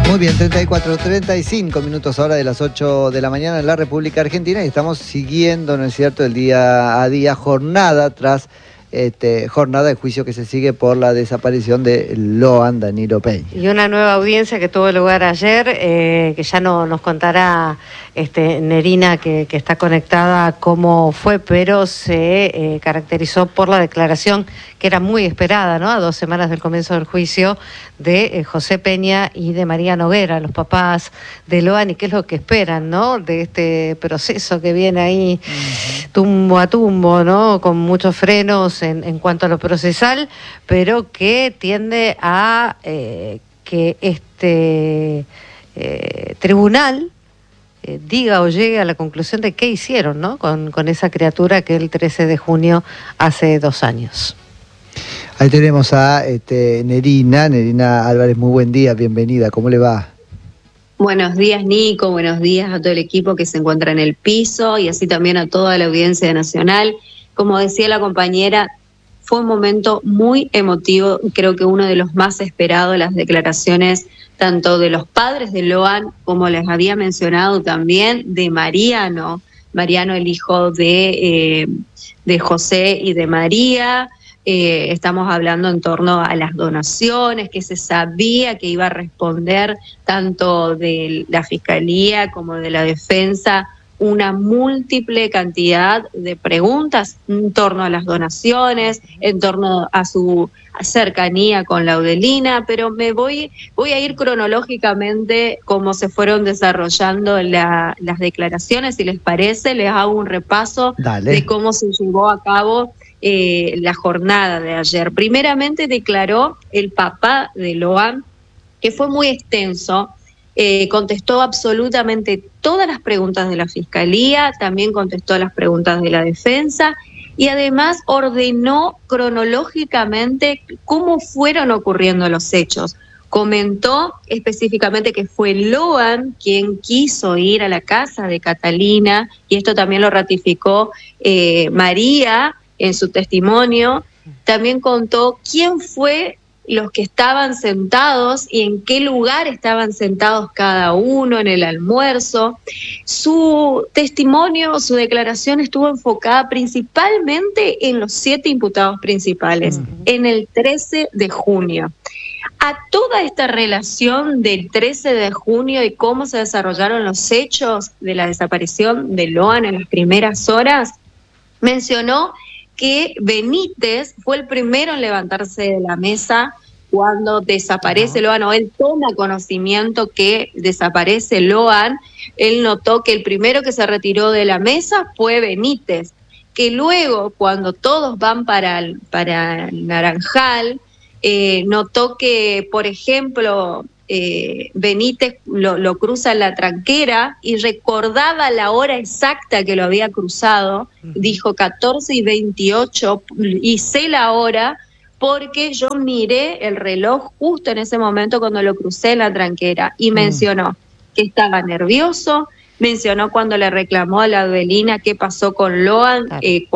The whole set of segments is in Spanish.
Muy bien, 35 minutos ahora de las 8 de la mañana en la República Argentina y estamos siguiendo, ¿no es cierto?, el día a día, jornada tras jornada de juicio que se sigue por la desaparición de Loan Danilo Peña. Y una nueva audiencia que tuvo lugar ayer, que ya nos contará Nerina, que está conectada, cómo fue, pero se caracterizó por la declaración que era muy esperada, ¿no?, a 2 semanas del comienzo del juicio, de José Peña y de María Noguera, los papás de Loan, y qué es lo que esperan, ¿no?, de este proceso que viene ahí tumbo a tumbo, ¿no?, con muchos frenos en cuanto a lo procesal, pero que tiende a que este tribunal diga o llegue a la conclusión de qué hicieron, ¿no?, con esa criatura que el 13 de junio hace 2 años. Ahí tenemos a Nerina Álvarez, muy buen día, bienvenida, ¿cómo le va? Buenos días, Nico, buenos días a todo el equipo que se encuentra en el piso y así también a toda la audiencia nacional. Como decía la compañera, fue un momento muy emotivo, creo que uno de los más esperados, las declaraciones tanto de los padres de Loan, como les había mencionado también, de Mariano, el hijo de José y de María. Estamos hablando en torno a las donaciones, que se sabía que iba a responder tanto de la Fiscalía como de la Defensa una múltiple cantidad de preguntas en torno a las donaciones, en torno a su cercanía con Laudelina, pero voy a ir cronológicamente cómo se fueron desarrollando las declaraciones. Si les parece, les hago un repaso de cómo se llevó a cabo la jornada de ayer. Primeramente declaró el papá de Loan, que fue muy extenso, contestó absolutamente todas las preguntas de la Fiscalía, también contestó las preguntas de la Defensa y además ordenó cronológicamente cómo fueron ocurriendo los hechos. Comentó específicamente que fue Loan quien quiso ir a la casa de Catalina, y esto también lo ratificó María en su testimonio. También contó quién fue los que estaban sentados y en qué lugar estaban sentados cada uno en el almuerzo. Su testimonio, su declaración estuvo enfocada principalmente en los 7 imputados principales, en el 13 de junio. A toda esta relación del 13 de junio y cómo se desarrollaron los hechos de la desaparición de Loan en las primeras horas, mencionó que Benítez fue el primero en levantarse de la mesa cuando desaparece Loan, o él toma conocimiento que desaparece Loan. Él notó que el primero que se retiró de la mesa fue Benítez, que luego cuando todos van para Naranjal, notó que, por ejemplo, Benítez lo cruza en la tranquera y recordaba la hora exacta que lo había cruzado. Dijo 14:28 y sé la hora porque yo miré el reloj justo en ese momento cuando lo crucé en la tranquera. Y mencionó que estaba nervioso, mencionó cuando le reclamó a Laudelina qué pasó con Loan,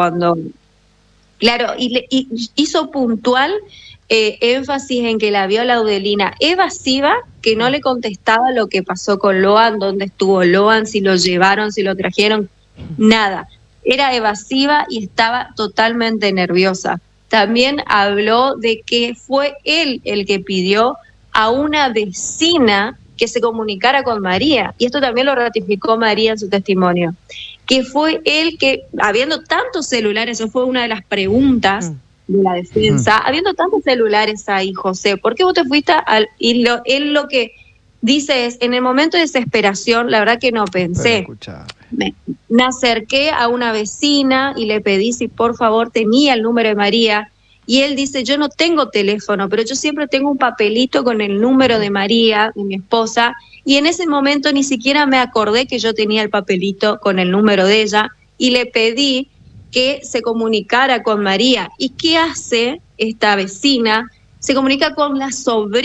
y hizo puntual énfasis en que la vio a Laudelina evasiva, que no le contestaba lo que pasó con Loan, dónde estuvo Loan, si lo llevaron, si lo trajeron, nada. Era evasiva y estaba totalmente nerviosa. También habló de que fue él el que pidió a una vecina que se comunicara con María, y esto también lo ratificó María en su testimonio, que fue él que, habiendo tantos celulares, eso fue una de las preguntas de la Defensa, habiendo tantos celulares ahí, José, ¿por qué vos te fuiste él lo que dice es, en el momento de desesperación, la verdad que no pensé, me acerqué a una vecina y le pedí si por favor tenía el número de María, y él dice, yo no tengo teléfono, pero yo siempre tengo un papelito con el número de María, de mi esposa, y en ese momento ni siquiera me acordé que yo tenía el papelito con el número de ella, y le pedí que se comunicara con María. ¿Y qué hace esta vecina? Se comunica con la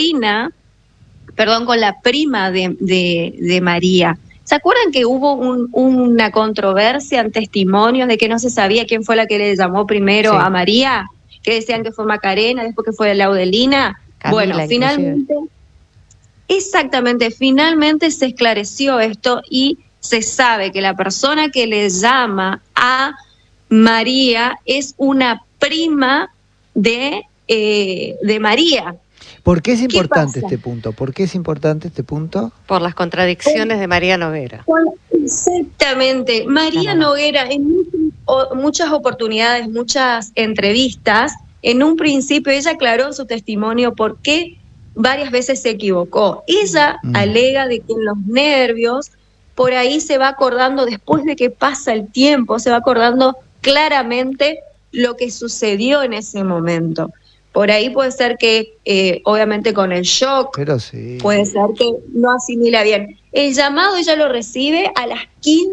con la prima de María. ¿Se acuerdan que hubo una controversia en testimonios de que no se sabía quién fue la que le llamó primero a María? Que decían que fue Macarena, después que fue Laudelina. Camila, bueno, finalmente Exactamente, finalmente se esclareció esto y se sabe que la persona que le llama a María es una prima de María. ¿Por qué es importante este punto? ¿Por qué es importante este punto? Por las contradicciones de María Noguera. Exactamente. María Noguera, en muchas oportunidades, muchas entrevistas, en un principio ella aclaró en su testimonio por qué varias veces se equivocó. Ella alega de que en los nervios, por ahí se va acordando, después de que pasa el tiempo, se va acordando claramente lo que sucedió en ese momento. Por ahí puede ser que, obviamente con el shock, pero sí, puede ser que no asimila bien. El llamado ella lo recibe a las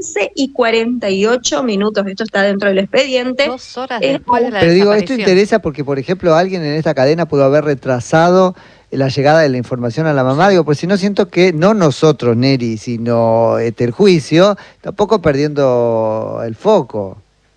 15:48. Esto está dentro del expediente. 2 horas después de la Pero digo, desaparición. esto interesa porque, por ejemplo, alguien en esta cadena pudo haber retrasado la llegada de la información a la mamá. Digo, pues si no, siento que no nosotros, Neri, sino el juicio, tampoco perdiendo el foco.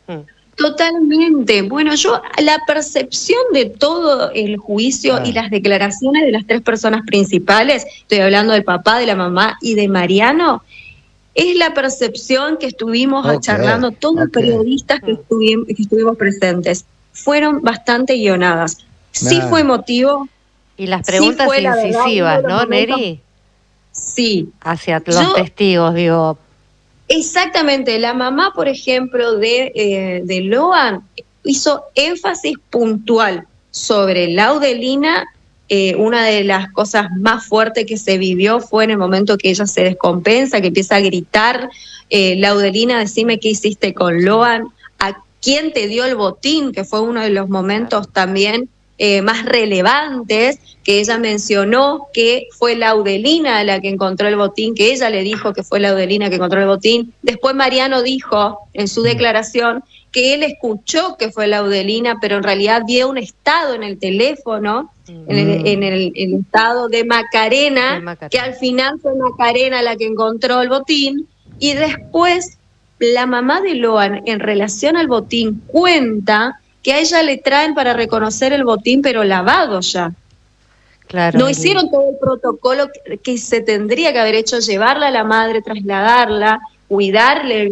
Totalmente. Bueno, la percepción de todo el juicio y las declaraciones de las 3 personas principales, estoy hablando del papá, de la mamá y de Mariano, es la percepción que estuvimos charlando todos los periodistas que estuvimos presentes. Fueron bastante guionadas. Sí fue emotivo. Y las preguntas incisivas, ¿no, Neri? Sí. Hacia los testigos, digo. Exactamente, la mamá, por ejemplo, de Loan hizo énfasis puntual sobre Laudelina. Una de las cosas más fuertes que se vivió fue en el momento que ella se descompensa, que empieza a gritar, Laudelina, decime qué hiciste con Loan, a quién te dio el botín, que fue uno de los momentos también más relevantes, que ella mencionó que fue Laudelina la que encontró el botín, que ella le dijo que fue Laudelina que encontró el botín. Después Mariano dijo en su declaración que él escuchó que fue Laudelina, pero en realidad vio un estado en el teléfono, en el estado de Macarena, que al final fue Macarena la que encontró el botín. Y después la mamá de Loan, en relación al botín, cuenta que a ella le traen para reconocer el botín, pero lavado ya. Claro, no hicieron todo el protocolo que se tendría que haber hecho, llevarla a la madre, trasladarla, cuidarle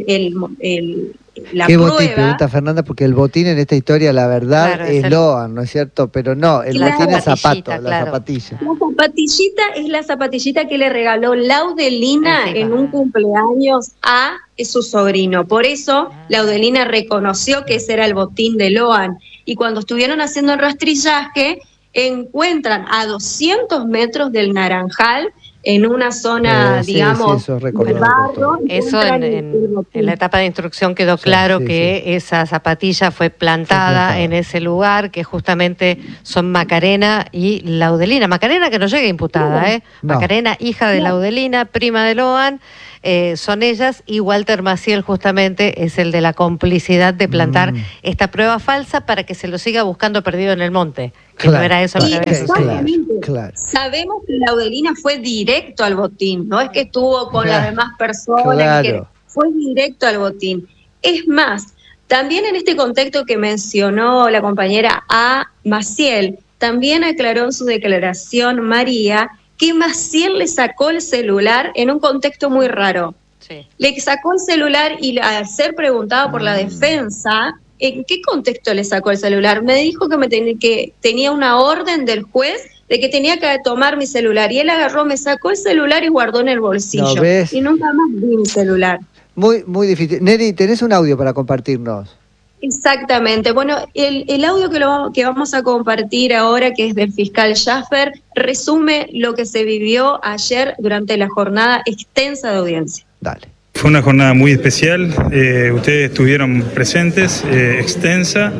la ¿Qué prueba. botín? Pregunta Fernanda, porque el botín en esta historia, la verdad, es Loan, ¿no es cierto? Pero no, el botín es zapato, la zapatilla. La zapatillita es la zapatillita que le regaló Laudelina en un cumpleaños a su sobrino. Por eso Laudelina reconoció que ese era el botín de Loan. Y cuando estuvieron haciendo el rastrillaje, encuentran a 200 metros del Naranjal, en una zona, digamos, de barro. Eso en la etapa de instrucción quedó claro que esa zapatilla fue plantada en ese lugar, que justamente son Macarena y Laudelina. Macarena que no llega imputada, No. Macarena, hija de Laudelina, prima de Loan, son ellas, y Walter Maciel justamente es el de la complicidad de plantar esta prueba falsa para que se lo siga buscando perdido en el monte. Que no era eso lo que había sucedido. Claro. Sabemos que Laudelina fue directo al botín, no es que estuvo con las demás personas, fue directo al botín. Es más, también en este contexto que mencionó la compañera A. Maciel, también aclaró en su declaración María que Maciel le sacó el celular en un contexto muy raro. Le sacó el celular y al ser preguntado por la defensa, ¿en qué contexto le sacó el celular? Me dijo que tenía una orden del juez de que tenía que tomar mi celular. Y él agarró, me sacó el celular y guardó en el bolsillo. ¿No ves? Y nunca más vi mi celular. Muy, muy difícil. Neri, ¿tenés un audio para compartirnos? Exactamente. Bueno, el audio que vamos a compartir ahora, que es del fiscal Schaffer, resume lo que se vivió ayer durante la jornada extensa de audiencia. Dale. Fue una jornada muy especial, ustedes estuvieron presentes, extensa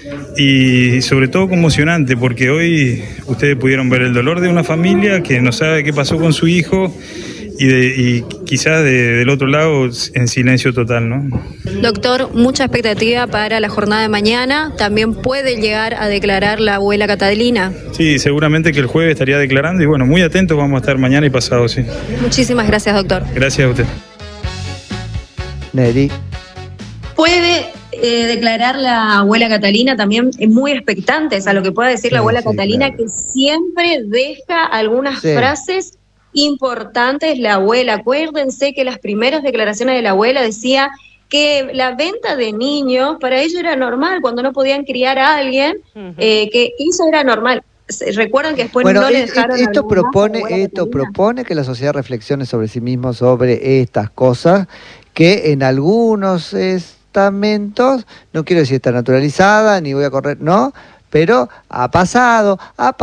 y sobre todo conmocionante, porque hoy ustedes pudieron ver el dolor de una familia que no sabe qué pasó con su hijo y quizás del otro lado en silencio total, ¿no? Doctor, mucha expectativa para la jornada de mañana. ¿También puede llegar a declarar la abuela Catalina? Sí, seguramente que el jueves estaría declarando y bueno, muy atentos vamos a estar mañana y pasado, sí. Muchísimas gracias, doctor. Gracias a usted. Neri. Puede declarar la abuela Catalina, también muy expectantes a lo que pueda decir la abuela Catalina, que siempre deja algunas frases importante es la abuela. Acuérdense que las primeras declaraciones de la abuela decía que la venta de niños para ellos era normal, cuando no podían criar a alguien, que eso era normal. Recuerdan que después no le dejaron esto propone que la sociedad reflexione sobre sí mismo, sobre estas cosas, que en algunos estamentos, no quiero decir está naturalizada, ni voy a correr, no, pero ha pasado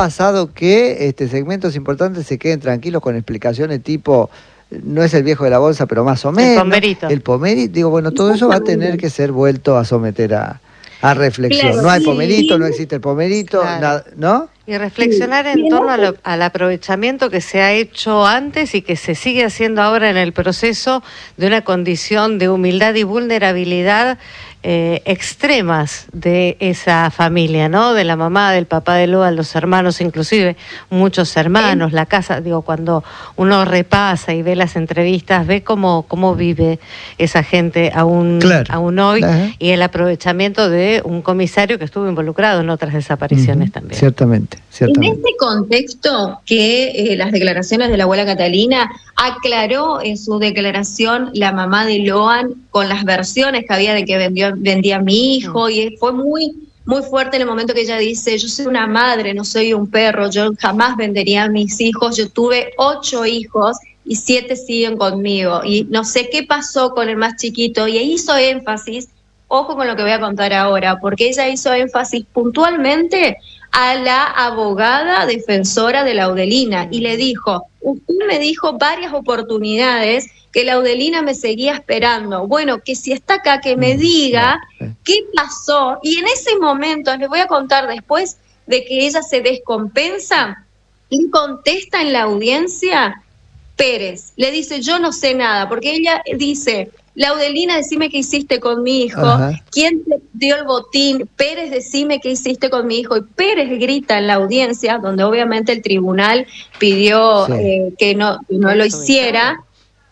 que segmentos importantes se queden tranquilos con explicaciones tipo, no es el viejo de la bolsa, pero más o menos. El pomerito. Digo, bueno, todo eso va a tener que ser vuelto a someter a reflexión. Claro, no hay pomerito, no existe el pomerito, nada, ¿no? Y reflexionar en torno al aprovechamiento que se ha hecho antes y que se sigue haciendo ahora en el proceso de una condición de humildad y vulnerabilidad extremas de esa familia, ¿no? De la mamá, del papá de Loan, los hermanos, inclusive muchos hermanos, la casa, digo, cuando uno repasa y ve las entrevistas, ve cómo vive esa gente aún hoy, y el aprovechamiento de un comisario que estuvo involucrado en otras desapariciones también. Ciertamente. En este contexto que las declaraciones de la abuela Catalina aclaró en su declaración la mamá de Loan con las versiones que había de que vendía a mi hijo, y fue muy fuerte en el momento que ella dice: yo soy una madre, no soy un perro, yo jamás vendería a mis hijos, yo tuve 8 hijos y 7 siguen conmigo, y no sé qué pasó con el más chiquito, y hizo énfasis, ojo con lo que voy a contar ahora, porque ella hizo énfasis puntualmente a la abogada defensora de Laudelina, y le dijo: usted me dijo varias oportunidades que Laudelina me seguía esperando. Bueno, que si está acá, que me diga qué pasó. Y en ese momento, les voy a contar, después de que ella se descompensa, y contesta en la audiencia Pérez. Le dice: yo no sé nada, porque ella dice: Laudelina, decime qué hiciste con mi hijo. ¿Quién te dio el botín? Pérez, decime qué hiciste con mi hijo. Y Pérez grita en la audiencia, donde obviamente el tribunal pidió que no lo hiciera.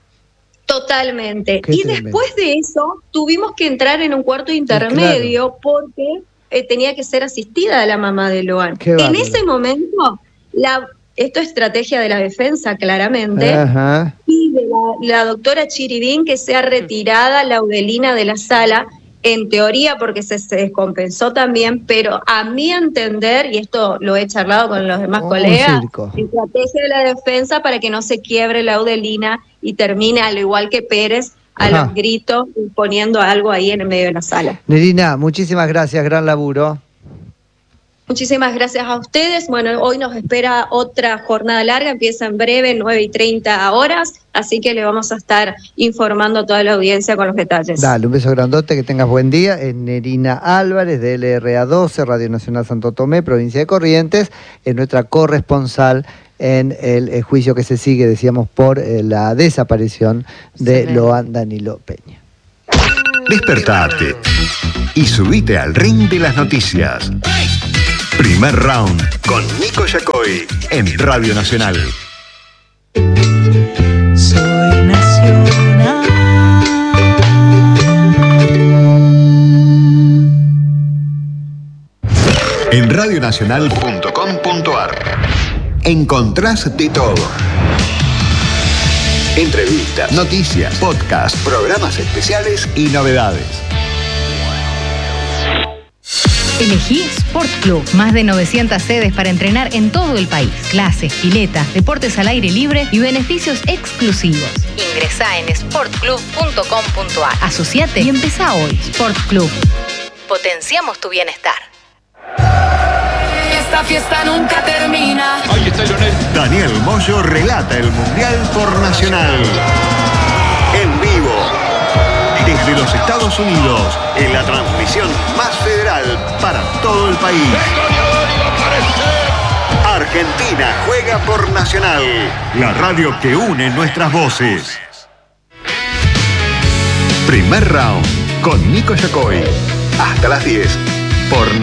Totalmente. Y después de eso, tuvimos que entrar en un cuarto intermedio, porque tenía que ser asistida la mamá de Loan. En ese momento, esto es estrategia de la defensa, claramente, pide la doctora Chiribín que sea retirada Laudelina de la sala, en teoría porque se descompensó también, pero a mi entender, y esto lo he charlado con los demás colegas, estrategia de la defensa para que no se quiebre Laudelina y termine, al igual que Pérez, a los gritos, poniendo algo ahí en el medio de la sala. Nerina, muchísimas gracias, gran laburo. Muchísimas gracias a ustedes. Bueno, hoy nos espera otra jornada larga, empieza en breve, 9:30 horas, así que le vamos a estar informando a toda la audiencia con los detalles. Dale, un beso grandote, que tengas buen día. Es Nerina Álvarez, de LRA 12, Radio Nacional Santo Tomé, provincia de Corrientes, es nuestra corresponsal en el juicio que se sigue, decíamos, por la desaparición de Loan Danilo Peña. Despertate y subite al ring de las noticias. Primer round con Nico Yacoy en Radio Nacional. Soy nacional. En radionacional.com.ar encontrás de todo. Entrevistas, noticias, podcasts, programas especiales y novedades. Elegí Sport Club, más de 900 sedes para entrenar en todo el país. Clases, piletas, deportes al aire libre y beneficios exclusivos. Ingresá en sportclub.com.ar. Asociate y empezá hoy. Sport Club. Potenciamos tu bienestar. Esta fiesta nunca termina. Ahí está Lionel. Daniel Moyo relata el Mundial por Nacional. En vivo. Desde los Estados Unidos, en la transmisión más federal para todo el país. Argentina juega por Nacional, la radio que une nuestras voces. Primer round con Nico Yacoy. Hasta las 10 por